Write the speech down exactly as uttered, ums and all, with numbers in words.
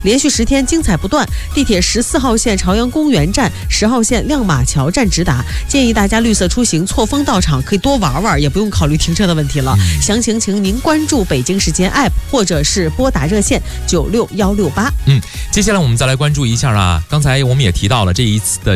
连续十天精彩不断，地铁十四号线朝阳公园站、十号线亮马桥站直达。建议大家绿色出行，错峰到场，可以多玩玩，也不用考虑停车的问题了。嗯、详情请您关注北京时间 App， 或者是拨打热线九六幺六八。 嗯，接下来我们再来关注一下啊，刚才我们也提到了这一次的。